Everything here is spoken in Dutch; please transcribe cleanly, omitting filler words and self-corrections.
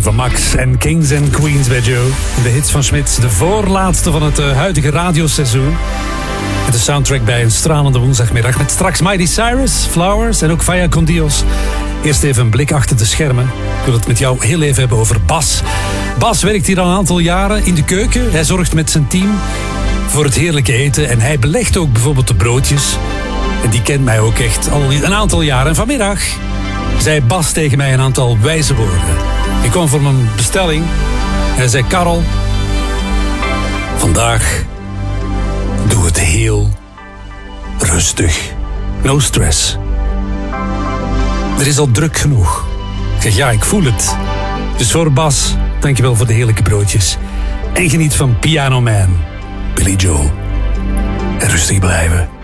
van Max en Kings and Queens bij Joe. De hits van Smit, de voorlaatste van het huidige radioseizoen. De soundtrack bij een stralende woensdagmiddag met straks Miley Cyrus, Flowers en ook Vaya con Dios. Eerst even een blik achter de schermen. Ik wil het met jou heel even hebben over Bas. Bas werkt hier al een aantal jaren in de keuken. Hij zorgt met zijn team voor het heerlijke eten en hij belegt ook bijvoorbeeld de broodjes. En die kent mij ook echt al een aantal jaren. En vanmiddag zei Bas tegen mij een aantal wijze woorden. Ik kwam voor mijn bestelling en hij zei: Karel, vandaag doe het heel rustig. No stress. Er is al druk genoeg. Ik zeg: ja, ik voel het. Dus voor Bas, dankjewel voor de heerlijke broodjes. En geniet van Piano Man, Billy Joel. En rustig blijven.